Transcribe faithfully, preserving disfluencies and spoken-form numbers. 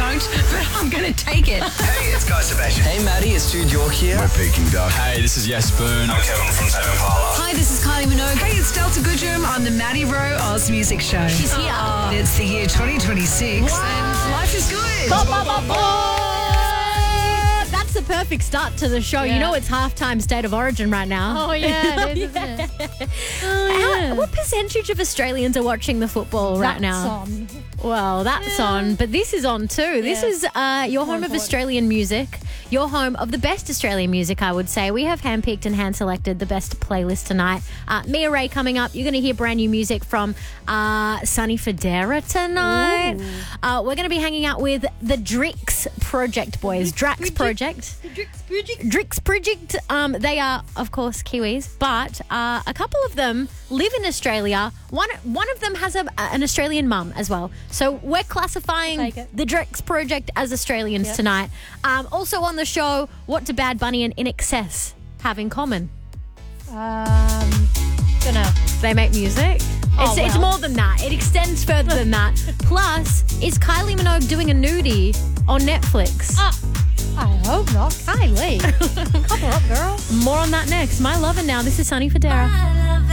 don't, but I'm going to take it. Hey, it's Guy Sebastian. Hey, Maddie, it's Jude York here. We're Peking Duck. Hey, this is Yes Boone. I'm Kevin from Tame Impala. Hi, this is Kylie Minogue. Hey, it's Delta Goodrum on the Maddie Rowe Oz Music Show. She's here. Oh, it's the year twenty twenty-six and life is good. Ba, ba, ba, ba. That's the perfect start to the show. Yeah. You know it's halftime State of Origin right now. Oh, yeah, it is, isn't it? Oh, How- yeah. what percentage of Australians are watching the football right That's now? on. Well, that's on, but this is on too. This Yeah. is uh, your More home of important. Australian music, your home of the best Australian music, I would say. We have handpicked and hand-selected the best playlist tonight. Uh, Mia Ray coming up. You're going to hear brand new music from uh, Sonny Fodera tonight. Uh, we're going to be hanging out with the Drix Project boys. Drax Project. Drix Project. Um, they are, of course, Kiwis, but uh, a couple of them live in Australia. One one of them has a, an Australian mum as well. So we're classifying Take it. the Drix Project as Australians Yep. tonight. Um, also on the show, what do Bad Bunny and In Excess have in common? Um, don't know. They make music. Oh, it's, it's well. more than that. It extends further than that. Plus, is Kylie Minogue doing a nudie on Netflix? Ah, I hope not. Kylie. Cover up, girl. More on that next. My Lover Now. This is Sonny Fodera.